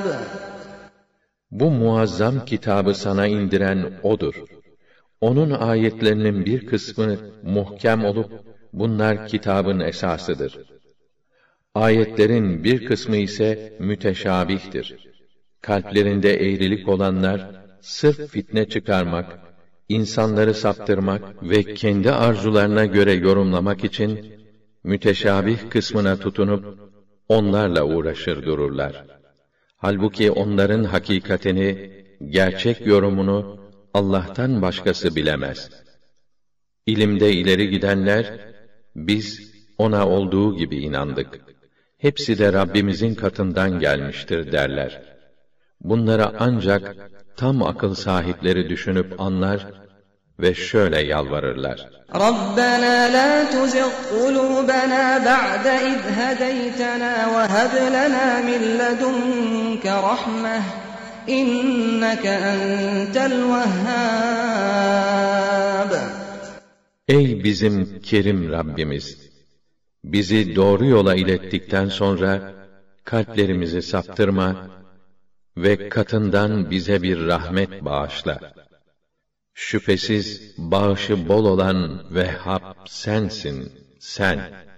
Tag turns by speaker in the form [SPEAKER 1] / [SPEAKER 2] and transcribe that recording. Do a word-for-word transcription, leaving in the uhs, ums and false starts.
[SPEAKER 1] Bu muazzam kitabı sana indiren O'dur. Onun ayetlerinin bir kısmı muhkem olup, bunlar kitabın esasıdır. Ayetlerin bir kısmı ise müteşabihtir. Kalplerinde eğrilik olanlar, sırf fitne çıkarmak, insanları saptırmak ve kendi arzularına göre yorumlamak için, müteşabih kısmına tutunup, onlarla uğraşır dururlar. Halbuki onların hakikatini, gerçek yorumunu Allah'tan başkası bilemez. İlimde ileri gidenler, biz ona olduğu gibi inandık. Hepsi de Rabbimizin katından gelmiştir derler. Bunlara ancak tam akıl sahipleri düşünüp anlar ve şöyle yalvarırlar.
[SPEAKER 2] Rabbena la tuzigh kulubana ba'de iz hedeytena ve heb lana min ledunke rahmeh inneke entel vehhab.
[SPEAKER 1] Ey bizim kerim Rabbimiz! Bizi doğru yola ilettikten sonra kalplerimizi saptırma ve katından bize bir rahmet bağışla. Şüphesiz bağışı bol olan Vehhab sensin, sen.